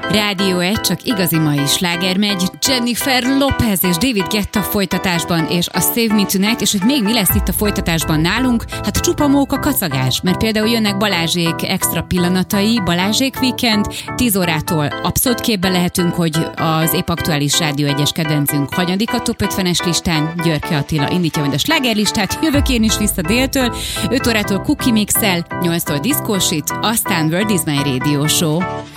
Rádió 1, csak igazi mai sláger megy. Jennifer Lopez és David Guetta folytatásban, és a Save Me Tonight, és hogy még mi lesz itt a folytatásban nálunk? Hát a csupa móka kacagás, mert például jönnek Balázsék extra pillanatai, Balázsék Weekend, 10 órától abszolút képbe lehetünk, hogy az épp aktuális Rádió 1-es kedvencünk hanyadik a Top 50-es listán, Györke Attila indítja majd a slágerlistát, jövök én is vissza déltől, 5 órától Cookie Mix-el, 8-tól diszkósít, aztán World is My Radio Show.